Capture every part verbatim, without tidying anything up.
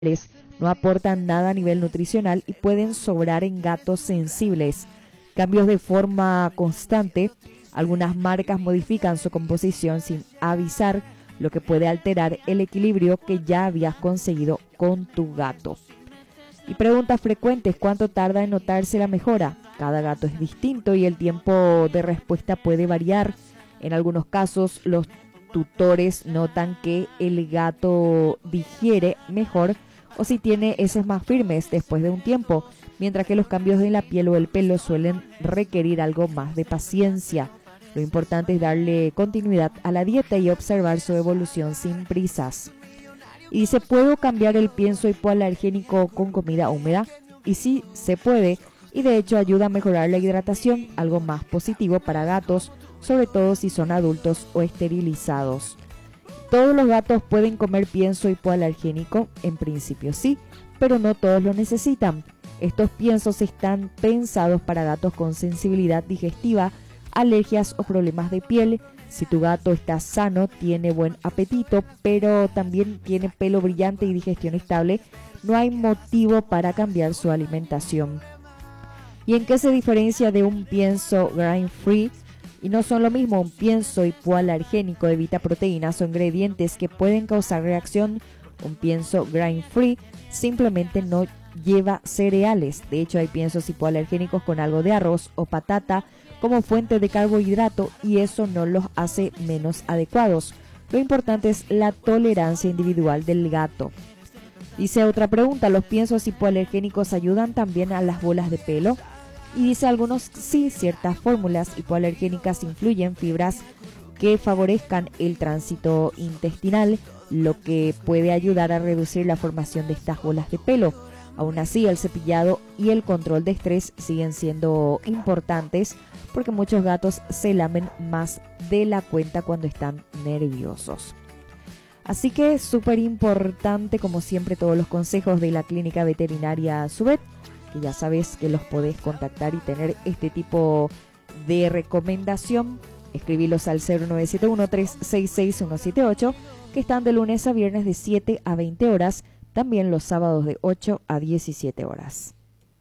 no aportan nada a nivel nutricional y pueden sobrar en gatos sensibles. Cambios de forma constante. Algunas marcas modifican su composición sin avisar, lo que puede alterar el equilibrio que ya habías conseguido con tu gato. Y preguntas frecuentes: ¿cuánto tarda en notarse la mejora? Cada gato es distinto y el tiempo de respuesta puede variar. En algunos casos, los tutores notan que el gato digiere mejor o si tiene heces más firmes después de un tiempo, mientras que los cambios de la piel o el pelo suelen requerir algo más de paciencia. Lo importante es darle continuidad a la dieta y observar su evolución sin prisas. Y dice: ¿puedo cambiar el pienso hipoalergénico con comida húmeda? Y sí, se puede, y de hecho ayuda a mejorar la hidratación, algo más positivo para gatos, sobre todo si son adultos o esterilizados. ¿Todos los gatos pueden comer pienso hipoalergénico? En principio sí, pero no todos lo necesitan. Estos piensos están pensados para gatos con sensibilidad digestiva, alergias o problemas de piel. Si tu gato está sano, tiene buen apetito, pero también tiene pelo brillante y digestión estable, no hay motivo para cambiar su alimentación. ¿Y en qué se diferencia de un pienso grain free? Y no son lo mismo. Un pienso hipoalergénico evita proteínas o ingredientes que pueden causar reacción. Un pienso grain free simplemente no lleva cereales. De hecho, hay piensos hipoalergénicos con algo de arroz o patata como fuente de carbohidrato y eso no los hace menos adecuados. Lo importante es la tolerancia individual del gato. Dice otra pregunta: ¿los piensos hipoalergénicos ayudan también a las bolas de pelo? Y dice algunos sí, ciertas fórmulas hipoalergénicas influyen fibras que favorezcan el tránsito intestinal, lo que puede ayudar a reducir la formación de estas bolas de pelo. Aún así, el cepillado y el control de estrés siguen siendo importantes porque muchos gatos se lamen más de la cuenta cuando están nerviosos. Así que es súper importante, como siempre, todos los consejos de la Clínica Veterinaria Subet, que ya sabes que los podés contactar y tener este tipo de recomendación. Escribilos al cero nueve siete uno, tres seis seis, uno siete ocho, que están de lunes a viernes de siete a veinte horas, también los sábados de ocho a diecisiete horas.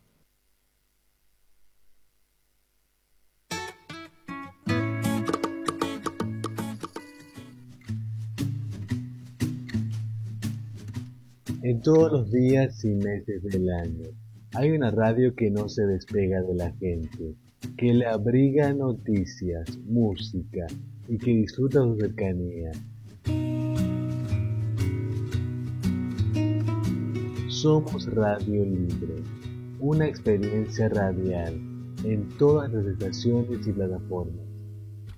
En todos los días y meses del año, hay una radio que no se despega de la gente, que le abriga noticias, música y que disfruta su cercanía. Somos Radio Libre, una experiencia radial en todas las estaciones y plataformas.